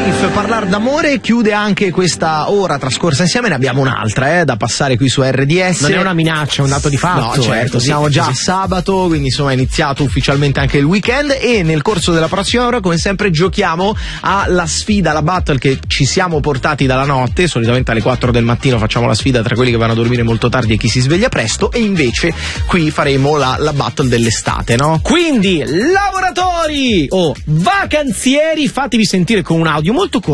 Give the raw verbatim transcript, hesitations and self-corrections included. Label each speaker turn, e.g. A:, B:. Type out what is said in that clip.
A: Safe, parlare d'amore chiude anche questa ora trascorsa insieme. Ne abbiamo un'altra eh, da passare qui su R D S.
B: Non è una minaccia, è un dato di fatto.
A: No, certo,
B: eh,
A: siamo già a
B: così.
A: sabato, quindi insomma è iniziato ufficialmente anche il weekend e nel corso della prossima ora, come sempre, giochiamo alla sfida, alla battle che ci siamo portati dalla notte. Solitamente alle quattro del mattino facciamo la sfida tra quelli che vanno a dormire molto tardi e chi si sveglia presto, e invece qui faremo la, la battle dell'estate, no?
B: Quindi, lavoratori o vacanzieri, fatevi sentire con un audio molto corto